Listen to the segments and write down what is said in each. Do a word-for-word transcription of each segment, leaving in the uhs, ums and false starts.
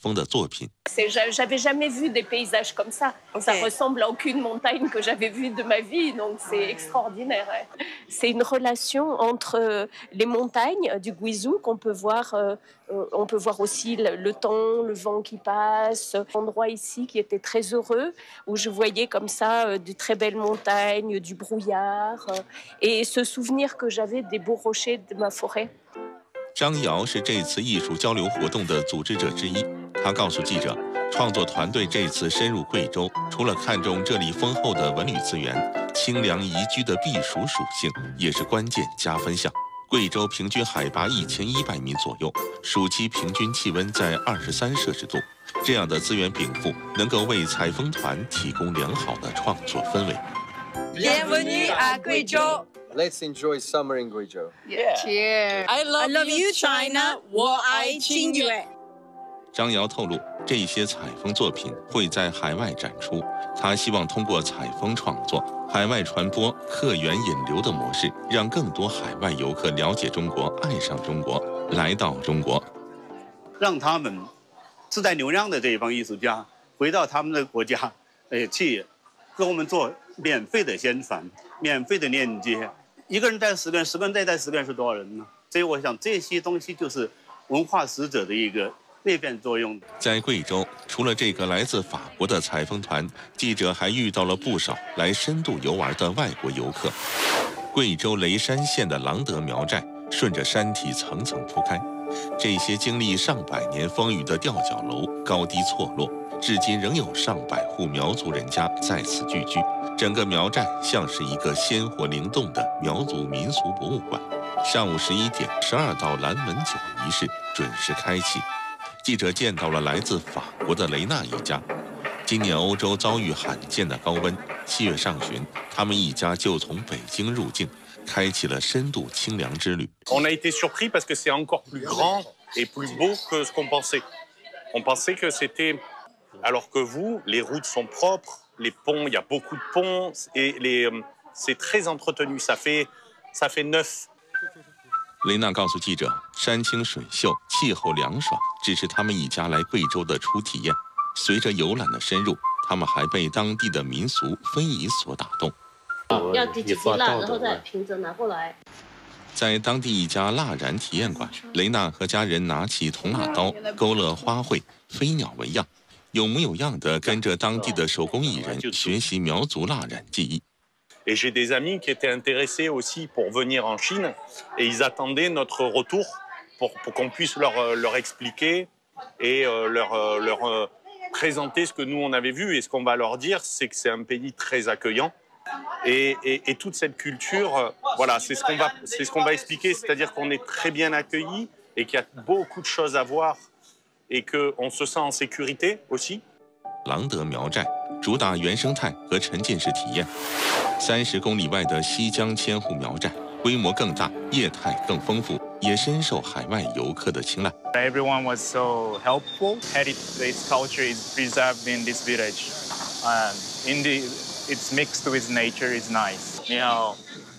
风的作品。 J'avais jamais vu des paysages comme ça. Ça ressemble à aucune montagne que j'avais vue de ma vie, donc c'est extraordinaire. C'est une relation entre les montagnes du Guizhou qu'on peut voir. On peut voir aussi le temps, le vent qui passe. Endroit ici qui était très heureux, où je voyais comme ça de très belles montagnes, du brouillard, et ce souvenir que j'avais des beaux rochers de ma forêt. 张瑶是这次艺术交流活动的组织者之一。他告诉记者，创作团队这次深入贵州，除了看重这里丰厚的文旅资源，清凉宜居的避暑属性也是关键加分项。贵州平均海拔一千一百米左右，暑期平均气温在二十三摄氏度，这样的资源禀赋能够为采风团提供良好的创作氛围。 Bienvenue à Guizhou. Let's enjoy summer in Guizhou. Yeah. Cheers. I love, I love you, China. 我爱清远。 张瑶透露，这些采风作品会在海外展出。他希望通过采风创作、海外传播、客源引流的模式，让更多海外游客了解中国、爱上中国、来到中国， 让他们自带流量的这一帮艺术家回到他们的国家，呃，去跟我们做免费的宣传、免费的链接。一个人带十个人，十个人再带十个人是多少人呢？所以我想这些东西就是文化使者的一个裂变作用。 在贵州，除了这个来自法国的采风团，记者还遇到了不少来深度游玩的外国游客。贵州雷山县的郎德苗寨顺着山体层层铺开，这些经历上百年风雨的吊脚楼高低错落，至今仍有上百户苗族人家在此聚居。整个苗寨像是一个鲜活灵动的苗族民俗博物馆。上午十一点，十二道蓝门酒仪式准时开启。记者见到了来自法国的雷娜一家。今年欧洲遭遇罕见的高温，七月上旬，他们一家就从北京入境，开启了深度清凉之旅。 On a été surpris parce que c'est encore plus grand et plus beau que ce qu'on pensait. On pensait que c'était, alors que vous, les routes sont propres, les ponts, il y a beaucoup de ponts et les, c'est très entretenu. Ça fait, ça fait neuf. 雷娜告诉记者，山清水秀，气候凉爽，只是他们一家来贵州的初体验。随着游览的深入，他们还被当地的民俗非遗所打动。 要第几滴蜡，然后再平着拿过来。 在当地一家蜡染体验馆，雷娜和家人拿起铜蜡刀，勾勒花卉、飞鸟纹样，有模有样的跟着当地的手工艺人学习苗族蜡染技艺。 Et j'ai des amis qui étaient intéressés aussi pour venir en Chine et ils attendaient notre retour pour, pour qu'on puisse leur, leur expliquer et leur, leur présenter ce que nous on avait vu. Et ce qu'on va leur dire, c'est que c'est un pays très accueillant. Et, et, et toute cette culture, voilà, c'est ce qu'on va, c'est ce qu'on va expliquer, c'est-à-dire qu'on est très bien accueillis et qu'il y a beaucoup de choses à voir et qu'on se sent en sécurité aussi. 郎德苗寨主打原生态和沉浸式体验。三十公里外的西江千户苗寨规模更大，业态更丰富，也深受海外游客的青睐。 Everyone was so helpful. Heritage culture is preserved in this village, and in the it's mixed with nature. It's nice. 你好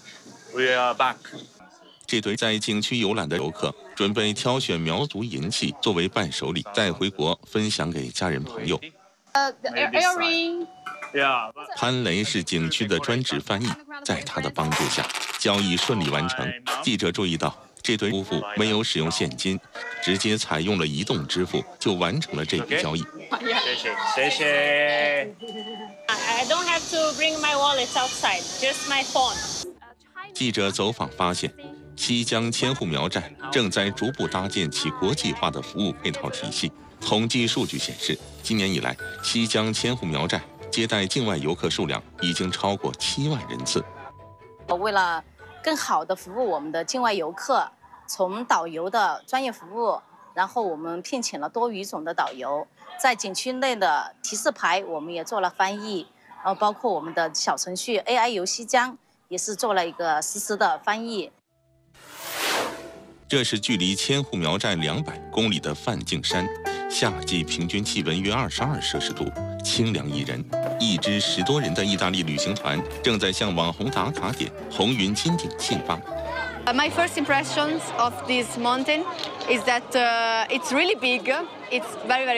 ，We are back. 这对在景区游览的游客准备挑选苗族银器作为伴手礼带回国，分享给家人朋友。 呃 ，earring。 潘雷是景区的专职翻译，在他的帮助下，交易顺利完成。记者注意到，这对夫妇没有使用现金，直接采用了移动支付，就完成了这笔交易。 谢谢，谢谢。 I don't have to bring my wallet outside, just my phone. 记者走访发现，西江千户苗寨正在逐步搭建起国际化的服务配套体系。统计数据显示，今年以来，西江千户苗寨接待境外游客数量已经超过七万人次。 为了更好地服务我们的境外游客，从导游的专业服务，然后我们聘请了多语种的导游，在景区内的提示牌我们也做了翻译，然后包括我们的小程序 A I 游西江也是做了一个实时的翻译。 这是距离千户苗寨两百公里的梵净山，夏季平均气温约二十二摄氏度，清凉宜人。一支十多人的意大利旅行团正在向网红打卡点红云金顶进发。 My first impressions of this mountain is that uh, it's really big. It's very very